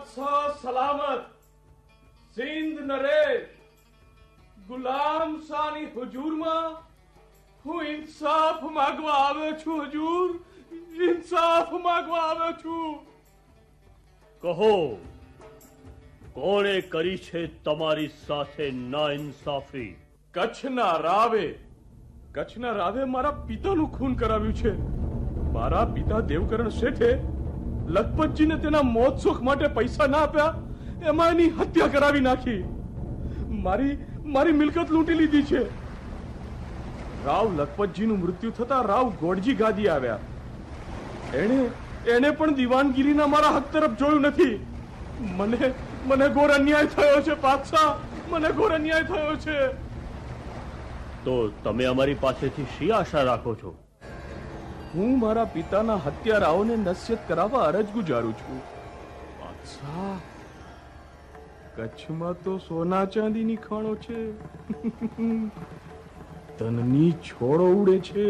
બાદશાહ સલામત. સિંધ નરેશ ગુલામ શાહની હુજુરમાં હું ઇન્સાફ માંગવા આવ્યો છું. હજૂર, ઇન્સાફ માંગવા આવ્યો છું. કહો, કોણે કરી છે તમારી સાથે નાઇન્સાફી? કચ્છના રાવે મારા પિતાનું ખૂન કરાવ્યું છે. મારા પિતા દેવકરણ શેઠે લખપતજીને તેના મોત શોખ માટે પૈસા ના આપ્યા, એમાં એની હત્યા કરાવી નાખી. મારી મિલકત લૂંટી લીધી છે. રાવ લખપતજીનું મૃત્યુ થતા રાવ ગોડજી ગાદી આવ્યા. એને પણ દીવાનગીરીના મારા હક તરફ જોયું નથી. મને ઘોર અન્યાય થયો છે બાદશાહ, મને ઘોર અન્યાય થયો છે. તો તમે અમારી પાસેથી શી આશા રાખો છો? હું મારા પિતાના હત્યારાઓને નસીહત કરાવવા અરજ ગુજારું છું. બાદશાહ, કચ્છમાં તો સોના ચાંદીની ખાણો છે, ધનની છોડો ઉડે છે.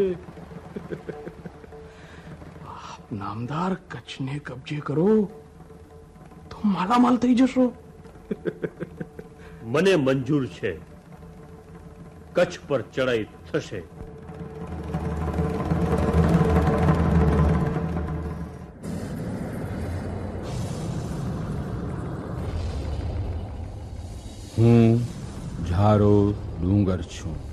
આપ નામદાર કચ્છને કબજે કરો તો માલામાલ થઈ જશો. મને મંજૂર છે, કચ્છ પર ચડાઈ થશે. હું ઝારો ડુંગર છું.